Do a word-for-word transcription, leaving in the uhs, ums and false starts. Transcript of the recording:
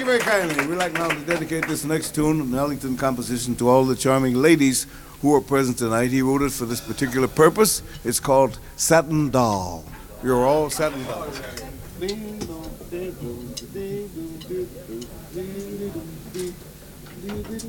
very kindly. We'd like now to dedicate this next tune, an Ellington composition, to all the charming ladies who are present tonight. He wrote it for this particular purpose. It's called Satin Doll. You're all satin dolls.